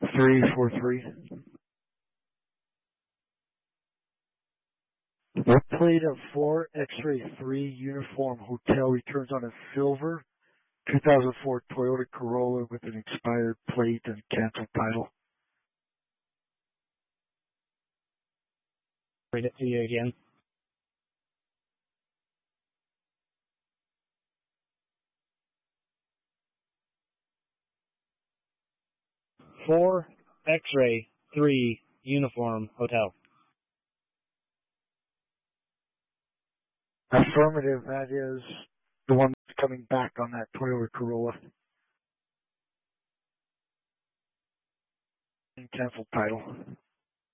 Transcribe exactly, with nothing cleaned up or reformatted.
three four three. What plate of four X-ray three Uniform Hotel returns on a silver two thousand four Toyota Corolla with an expired plate and canceled title? Read it to you again. four X-ray three Uniform Hotel. Affirmative, that is the one that's coming back on that Toyota Corolla. And canceled title.